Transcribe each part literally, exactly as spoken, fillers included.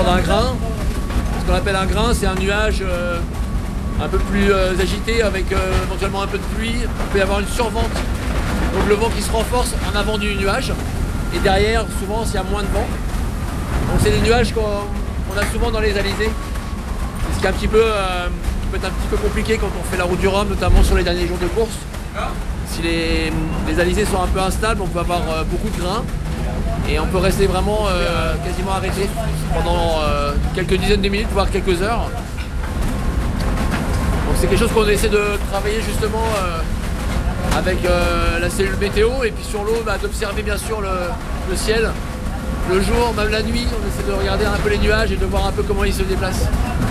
prendre un grain. Ce qu'on appelle un grain, c'est un nuage euh, un peu plus euh, agité avec euh, éventuellement un peu de pluie. Il peut y avoir une survente, donc le vent qui se renforce en avant du nuage. Et derrière, souvent, s'il y a moins de vent. Donc c'est des nuages qu'on qu'on a souvent dans les alizés. C'est ce qui est un petit peu, euh, qui peut être un petit peu compliqué quand on fait la route du Rhum, notamment sur les derniers jours de course. Si les, les alizés sont un peu instables, on peut avoir euh, beaucoup de grains et on peut rester vraiment euh, quasiment arrêté pendant euh, quelques dizaines de minutes, voire quelques heures. Donc c'est quelque chose qu'on essaie de travailler justement euh, avec euh, la cellule météo et puis sur l'eau, bah, d'observer bien sûr le, le ciel. Le jour, même la nuit, on essaie de regarder un peu les nuages et de voir un peu comment ils se déplacent.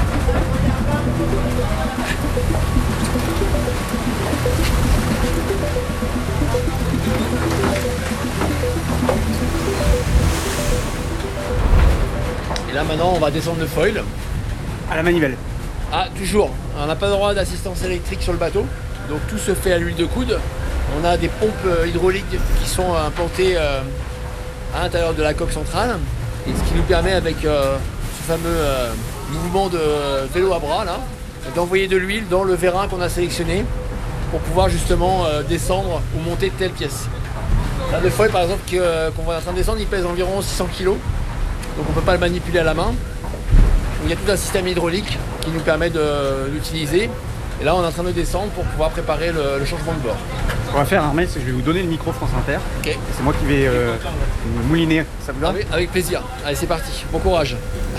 Et là maintenant on va descendre le foil. À la manivelle. Ah toujours, on n'a pas le droit d'assistance électrique sur le bateau, donc tout se fait à l'huile de coude. On a des pompes hydrauliques qui sont implantées euh, à l'intérieur de la coque centrale, et ce qui nous permet avec euh, ce fameux euh, mouvement de vélo à bras là, d'envoyer de l'huile dans le vérin qu'on a sélectionné pour pouvoir justement euh, descendre ou monter telle pièce. Là, le foil par exemple que, euh, qu'on va en train de descendre, il pèse environ six cents kilos, donc on ne peut pas le manipuler à la main. Il y a tout un système hydraulique qui nous permet de l'utiliser. Et là on est en train de descendre pour pouvoir préparer le, le changement de bord. Ce qu'on va faire, Armel, c'est que je vais vous donner le micro France Inter. Ok. Et c'est moi qui vais euh, vous mouliner. Ça vous va? avec, avec plaisir. Allez, c'est parti. Bon courage.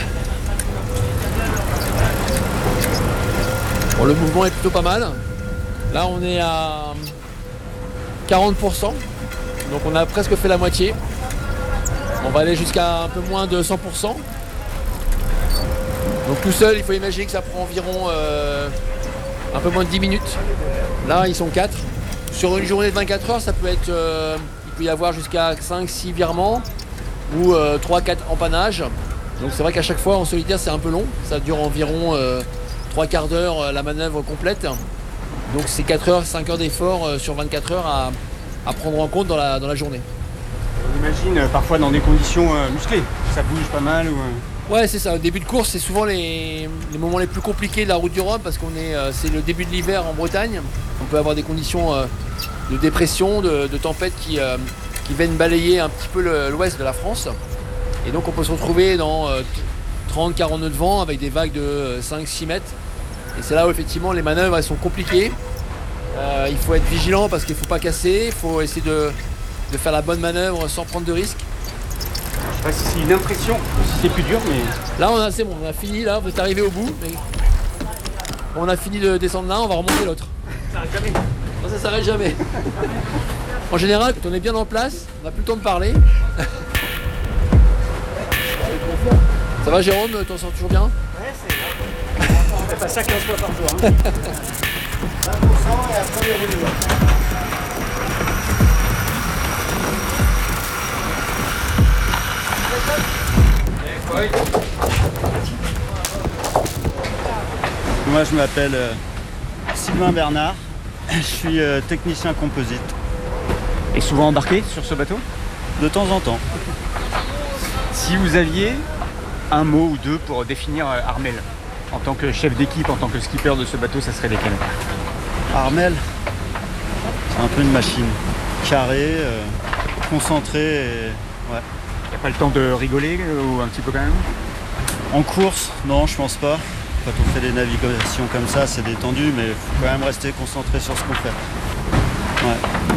Bon, le mouvement est plutôt pas mal. Là on est à quarante pour cent. Donc on a presque fait la moitié. On va aller jusqu'à un peu moins de cent pour cent. Donc tout seul, il faut imaginer que ça prend environ euh, un peu moins de dix minutes. Là, ils sont quatre. Sur une journée de vingt-quatre heures, ça peut être, euh, il peut y avoir jusqu'à cinq six virements ou euh, trois quatre empannages. Donc c'est vrai qu'à chaque fois, en solitaire, c'est un peu long. Ça dure environ euh, trois quarts d'heure euh, la manœuvre complète. Donc c'est quatre heures, cinq heures d'effort euh, sur vingt-quatre heures à, à prendre en compte dans la, dans la journée. On imagine euh, parfois dans des conditions euh, musclées. Ça bouge pas mal ou... Euh... Ouais, c'est ça. Au début de course, c'est souvent les, les moments les plus compliqués de la route du Rhum parce qu'on est, euh, c'est le début de l'hiver en Bretagne. On peut avoir des conditions euh, de dépression, de, de tempête qui, euh, qui viennent balayer un petit peu le, l'ouest de la France. Et donc on peut se retrouver dans euh, trente à quarante nœuds de vent avec des vagues de cinq à six mètres. Et c'est là où effectivement les manœuvres elles sont compliquées. Euh, il faut être vigilant parce qu'il ne faut pas casser. Il faut essayer de, de faire la bonne manœuvre sans prendre de risques. Je sais pas si c'est une impression ou si c'est plus dur, mais... Là, on a, c'est bon, on a fini, là, vous êtes arrivé au bout. Mais... On a fini de descendre là, on va remonter l'autre. Ça s'arrête jamais. Non, ça s'arrête jamais. En général, quand on est bien en place, on n'a plus le temps de parler. Ça va, Jérôme, t'en sens toujours bien? Ouais, c'est... On fait pas ça quinze fois par jour. Hein. vingt pour cent et après les roues. Moi je m'appelle euh, Sylvain Bernard, je suis euh, technicien composite. Et souvent embarqué sur ce bateau? De temps en temps. Si vous aviez un mot ou deux pour définir euh, Armel, en tant que chef d'équipe, en tant que skipper de ce bateau, ça serait lesquels? Armel, c'est un peu une machine. Carré, euh, concentré et... ouais. Il n'y a pas le temps de rigoler euh, ou un petit peu quand même? En course, non je pense pas. Quand on fait des navigations comme ça, c'est détendu, mais il faut quand même rester concentré sur ce qu'on fait. Ouais.